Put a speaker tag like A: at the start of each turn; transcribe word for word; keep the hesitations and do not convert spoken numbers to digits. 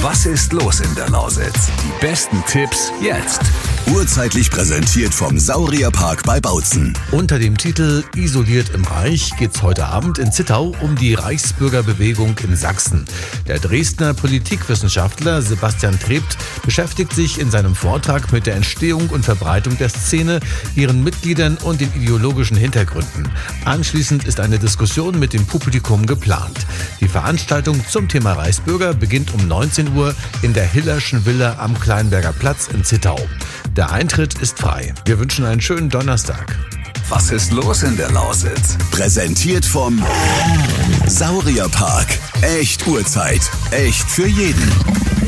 A: Was ist los in der Lausitz? Die besten Tipps jetzt.
B: Urzeitlich präsentiert vom Saurierpark bei Bautzen.
C: Unter dem Titel Isoliert im Reich geht's heute Abend in Zittau um die Reichsbürgerbewegung in Sachsen. Der Dresdner Politikwissenschaftler Sebastian Trebt beschäftigt sich in seinem Vortrag mit der Entstehung und Verbreitung der Szene, ihren Mitgliedern und den ideologischen Hintergründen. Anschließend ist eine Diskussion mit dem Publikum geplant. Die Veranstaltung zum Thema Reichsbürger beginnt um neunzehn Uhr in der Hillerschen Villa am Kleinberger Platz in Zittau. Der Eintritt ist frei. Wir wünschen einen schönen Donnerstag.
A: Was ist los in der Lausitz?
B: Präsentiert vom Saurierpark. Echt Urzeit. Echt für jeden.